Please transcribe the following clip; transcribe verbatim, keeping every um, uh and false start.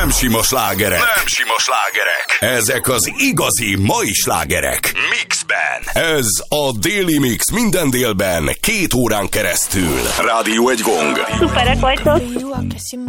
Nem sima slágerek. Nem sima slágerek. Ezek az igazi mai slágerek. Mixben. Ez a Déli Mix minden délben, két órán keresztül. Rádió egy gong. Szuperek vagytok.